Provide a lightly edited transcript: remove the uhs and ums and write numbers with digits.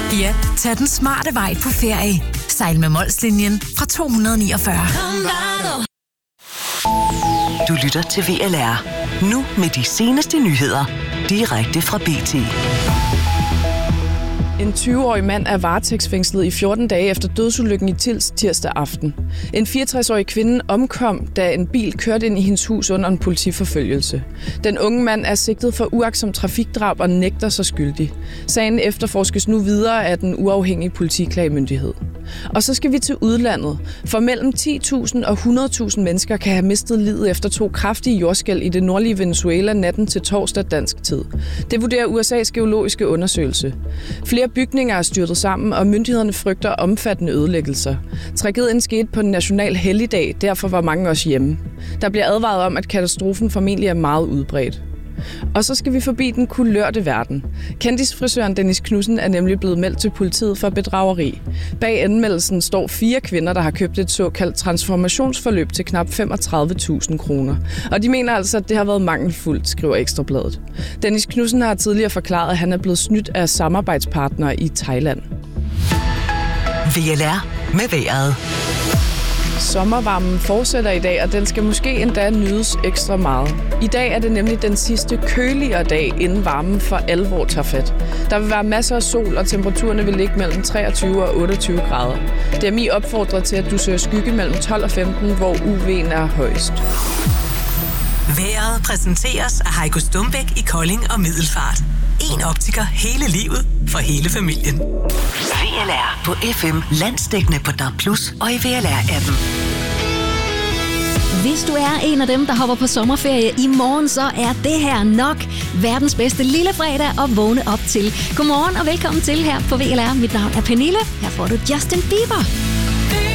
Ja, tag den smarte vej på ferie. Sejl med Molslinjen fra 249. Du lytter til VLR. Nu med de seneste nyheder. Direkte fra BT. En 20-årig mand er varetægtsfængslet i 14 dage efter dødsulykken i Tilst tirsdag aften. En 64-årig kvinde omkom, da en bil kørte ind i hendes hus under en politiforfølgelse. Den unge mand er sigtet for uagtsomt trafikdrab og nægter sig skyldig. Sagen efterforskes nu videre af den uafhængige politiklagemyndighed. Og så skal vi til udlandet, for mellem 10.000 og 100.000 mennesker kan have mistet livet efter 2 kraftige jordskælv i det nordlige Venezuela natten til torsdag dansk tid. Det vurderer USA's geologiske undersøgelse. Flere bygninger er styrtet sammen, og myndighederne frygter omfattende ødelæggelser. Tragedien skete på en national helligdag, derfor var mange også hjemme. Der bliver advaret om, at katastrofen formentlig er meget udbredt. Og så skal vi forbi den kulørte verden. Kendisfrisøren Dennis Knudsen er nemlig blevet meldt til politiet for bedrageri. Bag anmeldelsen står 4 kvinder, der har købt et såkaldt transformationsforløb til knap 35.000 kroner. Og de mener altså, at det har været mangelfuldt, skriver Ekstra Bladet. Dennis Knudsen har tidligere forklaret, at han er blevet snydt af samarbejdspartnere i Thailand. VLR med vejret. Sommervarmen fortsætter i dag, og den skal måske endda nydes ekstra meget. I dag er det nemlig den sidste køligere dag, inden varmen for alvor tager fat. Der vil være masser af sol, og temperaturerne vil ligge mellem 23 og 28 grader. DMI opfordrer til, at du søger skygge mellem 12 og 15, hvor UV'en er højst. Vejret præsenteres af Heiko Stumbæk i Kolding og Middelfart. En optiker hele livet for hele familien. VLR på FM, landsdækkende på DAB+ og i VLR-appen. Hvis du er en af dem, der hopper på sommerferie i morgen, så er det her nok verdens bedste lille fredag at vågne op til. Godmorgen og velkommen til her på VLR. Mit navn er Pernille. Her får du Justin Bieber.